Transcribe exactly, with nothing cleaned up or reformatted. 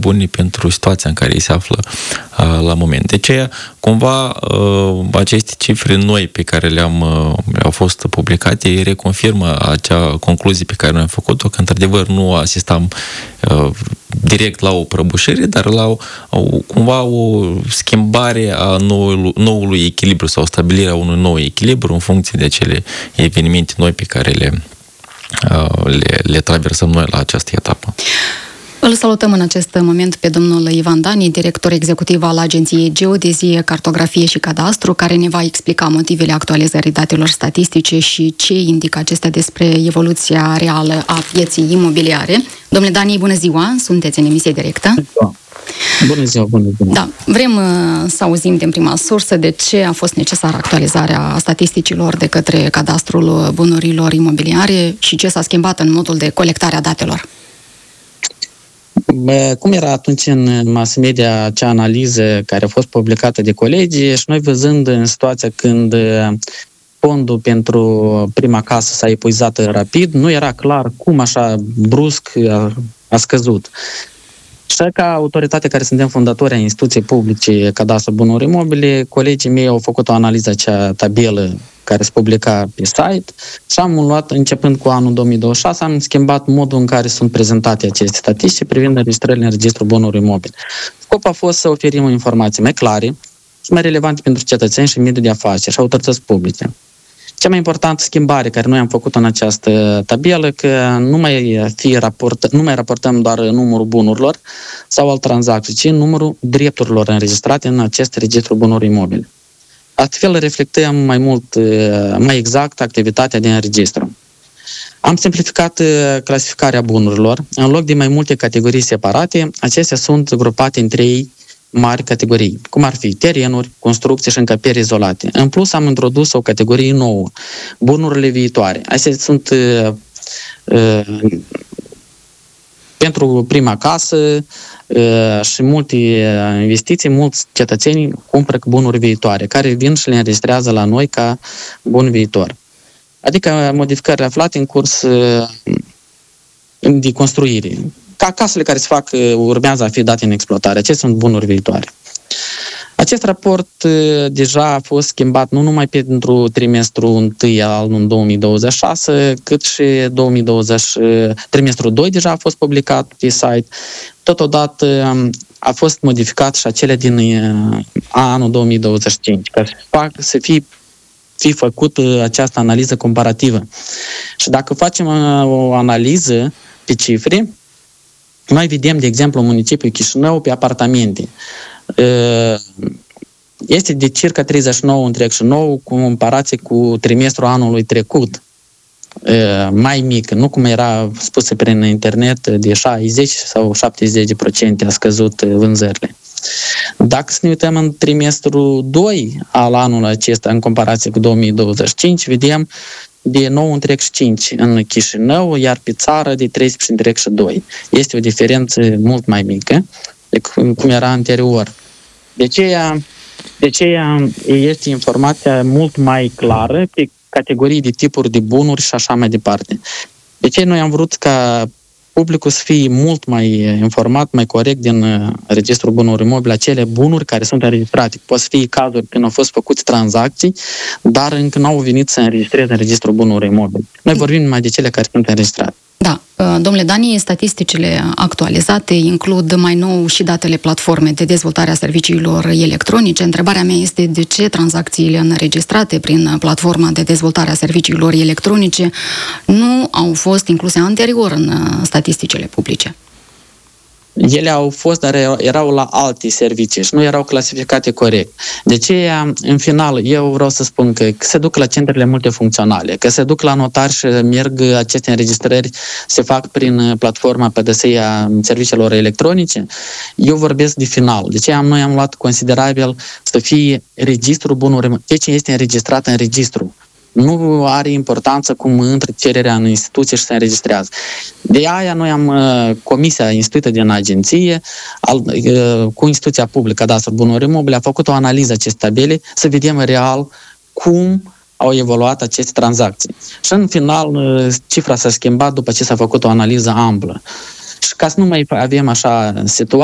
bune pentru situația în care ei se află la moment. De aceea, cumva, aceste cifre noi pe care le-am, le-au fost publicate reconfirmă acea concluzie pe care noi am făcut-o, că într-adevăr nu asistam direct la o prăbușire, dar la o, o, cumva o schimbare a noului, noului echilibru sau stabilirea unui nou echilibru în funcție de acele evenimente noi pe care le, le, le traversăm noi la această etapă. Îl salutăm în acest moment pe domnul Ivan Dani, director executiv al Agenției Geodezie, Cartografie și Cadastru, care ne va explica motivele actualizării datelor statistice și ce indică acestea despre evoluția reală a pieței imobiliare. Domnule Dani, bună ziua! Sunteți în emisie directă. Bună ziua, bună ziua! Da, vrem uh, să auzim din prima sursă de ce a fost necesară actualizarea statisticilor de către Cadastrul Bunurilor Imobiliare și ce s-a schimbat în modul de colectare a datelor. Cum era atunci în mass media acea analiză care a fost publicată de colegi și noi văzând în situația când fondul pentru prima casă s-a epuizat rapid, nu era clar cum așa brusc a, a scăzut. Și ca autoritate care suntem fondatori a instituției publice Cadastru Bunuri Imobile, colegii mei au făcut o analiză acea tabelă care se publica pe site și am luat, începând cu anul două mii douăzeci și șase, am schimbat modul în care sunt prezentate aceste statistici privind înregistrările în Registrul Bunurilor Imobile. Scopul a fost să oferim informații mai clare și mai relevante pentru cetățeni și mediul de afaceri și autorități publice. Cea mai importantă schimbare care noi am făcut în această tabelă, că nu mai, fi raport, nu mai raportăm doar numărul bunurilor sau al tranzacției, ci numărul drepturilor înregistrate în acest registru bunuri imobile. Astfel reflectăm mai mult, mai exact activitatea din registru. Am simplificat clasificarea bunurilor. În loc de mai multe categorii separate, acestea sunt grupate în trei mari categorii, cum ar fi terenuri, construcții și încăperi izolate. În plus, am introdus o categorie nouă, bunurile viitoare. Astea sunt uh, uh, pentru prima casă uh, și multe investiții, mulți cetățeni cumpără bunuri viitoare, care vin și le înregistrează la noi ca bun viitor. Adică modificări aflate în curs uh, de construire. Ca casele care se fac urmează a fi date în exploatare. Acestea sunt bunuri viitoare. Acest raport deja a fost schimbat nu numai pentru trimestrul întâi al anului două mii douăzeci și șase, cât și două mii douăzeci, trimestrul doi deja a fost publicat pe site. Totodată a fost modificat și acele din anul două mii douăzeci și cinci, ca să, fac, să fie fi făcută această analiză comparativă. Și dacă facem o analiză pe cifre, noi vedem, de exemplu, în municipiul Chișinău pe apartamente. Este de circa treizeci și nouă întreg și nouă cu comparație cu trimestrul anului trecut. Mai mic, nu cum era spus prin internet, de șaizeci sau șaptezeci la sută a scăzut vânzările. Dacă să ne uităm în trimestrul doi al anului acesta, în comparație cu două mii douăzeci și cinci, vedem de nouă întreg și cinci în Chișinău, iar pe țară de treisprezece întreg și doi. Este o diferență mult mai mică decât cum era anterior. De aceea, de aceea este informația mult mai clară pe categorii de tipuri de bunuri și așa mai departe. De aceea noi am vrut ca publicul să fie mult mai informat, mai corect din Registrul Bunurilor Imobile, acele bunuri care sunt înregistrate. Pot să fie cazuri când au fost făcute tranzacții, dar încă nu au venit să înregistreze în Registrul Bunurilor Imobile. Noi vorbim numai de cele care sunt înregistrate. Da. Domnule Dani, statisticile actualizate includ mai nou și datele platforme de dezvoltare a serviciilor electronice. Întrebarea mea este de ce tranzacțiile înregistrate prin platforma de dezvoltare a serviciilor electronice nu au fost incluse anterior în statisticile publice? Ele au fost, dar erau la alte servicii și nu erau clasificate corect. De aceea, în final, eu vreau să spun că se duc la centrele multifuncționale, că se duc la notari și merg aceste înregistrări, se fac prin platforma P D S I a serviciilor electronice. Eu vorbesc de final. De aceea noi am luat considerabil să fie registrul bunurilor, ce este înregistrat în registru. Nu are importanță cum intră cererea în instituție și se înregistrează. De aia noi am comisia instituită din agenție al, cu instituția publică Cadastrul Bunurilor Imobile a făcut o analiză acestei tabele să vedem real cum au evoluat aceste tranzacții. Și în final cifra s-a schimbat după ce s-a făcut o analiză amplă. Și ca să nu mai avem așa situații